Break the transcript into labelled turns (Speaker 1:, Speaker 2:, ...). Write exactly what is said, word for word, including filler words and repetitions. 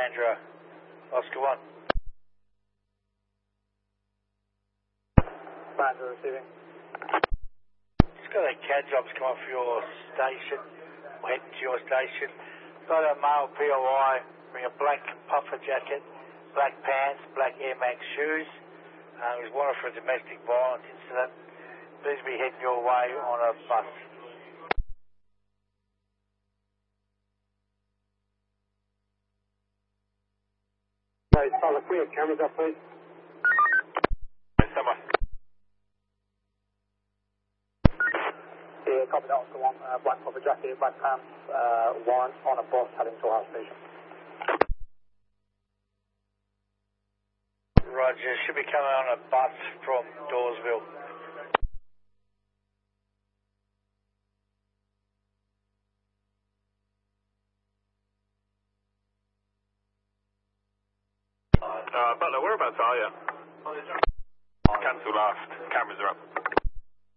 Speaker 1: Sandra, Oscar one.
Speaker 2: Sandra receiving.
Speaker 1: Just got a C A D jobs coming for your station, or heading to your station. Got a male P O I, wearing a black puffer jacket, black pants, black Air Max shoes. Um, he's wanted for a domestic violence incident. Please be heading your way on a bus.
Speaker 2: Okay, Tyler, can we have cameras up, please?
Speaker 3: Someone.
Speaker 2: Yeah, copy that, Oscar one. Uh, black puffer jacket, black pants, uh, warrant on a bus heading to our station.
Speaker 1: Roger, should be coming on a bus from Dawesville.
Speaker 3: Uh, Butler, whereabouts are you? Cancel last. Cameras are up.